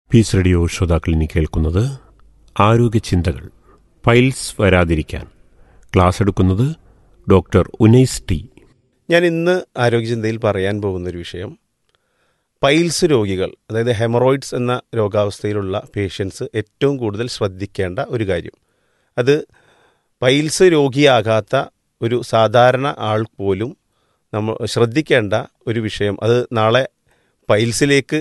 Piece radio ശ്രോതാക്കൾ ഇനി കേൾക്കുന്നത് ആരോഗ്യ ചിന്തകൾ. പൈൽസ് വരാതിരിക്കാൻ ക്ലാസ് എടുക്കുന്നത് ഡോക്ടർ ഉനൈസ് ടി. ഞാൻ ഇന്ന് ആരോഗ്യചിന്തയിൽ പറയാൻ പോകുന്നൊരു വിഷയം പൈൽസ് രോഗികൾ, അതായത് ഹെമറോയിഡ്സ് എന്ന രോഗാവസ്ഥയിലുള്ള പേഷ്യൻസ് ഏറ്റവും കൂടുതൽ ശ്രദ്ധിക്കേണ്ട ഒരു കാര്യം. അത് പൈൽസ് രോഗിയാകാത്ത ഒരു സാധാരണ ആൾ പോലും നമ്മൾ ശ്രദ്ധിക്കേണ്ട ഒരു വിഷയം. അത് നാളെ പൈൽസിലേക്ക്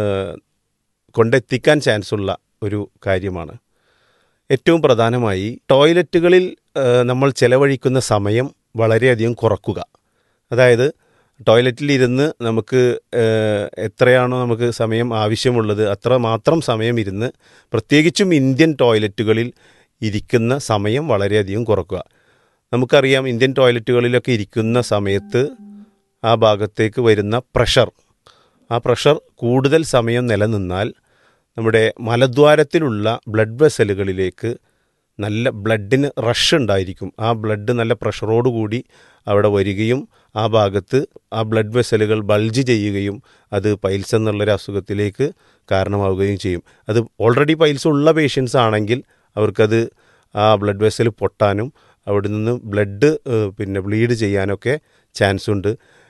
കൊണ്ടെത്തിക്കാൻ ചാൻസുള്ള ഒരു കാര്യമാണ്. ഏറ്റവും പ്രധാനമായി ടോയ്ലറ്റുകളിൽ നമ്മൾ ചെലവഴിക്കുന്ന സമയം വളരെയധികം കുറക്കുക. അതായത് ടോയ്ലറ്റിലിരുന്ന് നമുക്ക് എത്രയാണോ നമുക്ക് സമയം ആവശ്യമുള്ളത് അത്ര മാത്രം സമയം ഇരുന്ന്, പ്രത്യേകിച്ചും ഇന്ത്യൻ ടോയ്ലറ്റുകളിൽ ഇരിക്കുന്ന സമയം വളരെയധികം കുറക്കുക. നമുക്കറിയാം, ഇന്ത്യൻ ടോയ്ലറ്റുകളിലൊക്കെ ഇരിക്കുന്ന സമയത്ത് ആ ഭാഗത്തേക്ക് വരുന്ന പ്രഷർ, ആ പ്രഷർ കൂടുതൽ സമയം നിലനിന്നാൽ നമ്മുടെ മലദ്വാരത്തിലുള്ള ബ്ലഡ് വെസലുകളിലേക്ക് നല്ല ബ്ലഡിന് റഷ് ഉണ്ടായിരിക്കും. ആ ബ്ലഡ് നല്ല പ്രഷറോടുകൂടി അവിടെ വരികയും ആ ഭാഗത്ത് ആ ബ്ലഡ് വെസലുകൾ ബൾജ് ചെയ്യുകയും അത് പൈൽസ് എന്നുള്ളൊരു അസുഖത്തിലേക്ക് കാരണമാവുകയും ചെയ്യും. അത് ഓൾറെഡി പൈൽസ് ഉള്ള പേഷ്യൻസ് ആണെങ്കിൽ അവർക്കത് ആ ബ്ലഡ് വെസൽ പൊട്ടാനും അവിടെ നിന്ന് ബ്ലഡ് ബ്ലീഡ് ചെയ്യാനൊക്കെ ചാൻസ് ഉണ്ട്.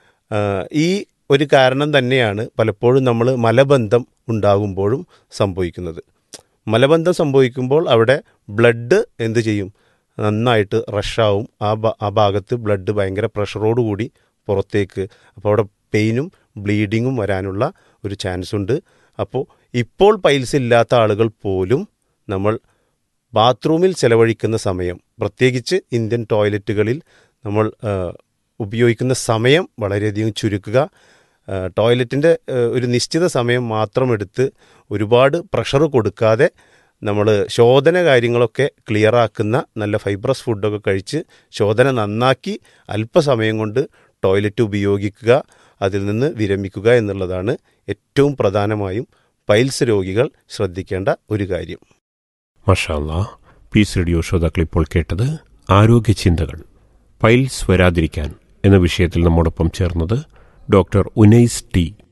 ഈ ഒരു കാരണം തന്നെയാണ് പലപ്പോഴും നമ്മൾ മലബന്ധം ഉണ്ടാകുമ്പോഴും സംഭവിക്കുന്നത്. മലബന്ധം സംഭവിക്കുമ്പോൾ അവിടെ ബ്ലഡ് എന്ത് ചെയ്യും, നന്നായിട്ട് റഷാവും. ആ ഭാഗത്ത് ബ്ലഡ് ഭയങ്കര പ്രഷറോടുകൂടി പുറത്തേക്ക്, അപ്പോൾ അവിടെ പെയിനും ബ്ലീഡിങ്ങും വരാനുള്ള ഒരു ചാൻസ് ഉണ്ട്. അപ്പോൾ ഇപ്പോൾ പൈൽസ് ഇല്ലാത്ത ആളുകൾ പോലും നമ്മൾ ബാത്റൂമിൽ ചെലവഴിക്കുന്ന സമയം, പ്രത്യേകിച്ച് ഇന്ത്യൻ ടോയ്ലറ്റുകളിൽ നമ്മൾ ഉപയോഗിക്കുന്ന സമയം വളരെയധികം ചുരുക്കുക. ടോയ്ലറ്റിൻ്റെ ഒരു നിശ്ചിത സമയം മാത്രം എടുത്ത് ഒരുപാട് പ്രഷർ കൊടുക്കാതെ നമ്മൾ ശോധന കാര്യങ്ങളൊക്കെ ക്ലിയറാക്കുന്ന നല്ല ഫൈബ്രസ് ഫുഡൊക്കെ കഴിച്ച് ശോധന നന്നാക്കി അല്പസമയം കൊണ്ട് ടോയ്ലറ്റ് ഉപയോഗിക്കുക, അതിൽ നിന്ന് വിരമിക്കുക എന്നുള്ളതാണ് ഏറ്റവും പ്രധാനമായും പൈൽസ് രോഗികൾ ശ്രദ്ധിക്കേണ്ട ഒരു കാര്യം. മാഷാ അല്ലാഹ്. പീസ് റേഡിയോ ശ്രോതാക്കൾ ഇപ്പോൾ കേട്ടത് ആരോഗ്യ ചിന്തകൾ. പൈൽസ് വരാതിരിക്കാൻ എന്ന വിഷയത്തിൽ നമ്മോടൊപ്പം ചേർന്നത് ഡോക്ടർ ഉനൈസ് ടി.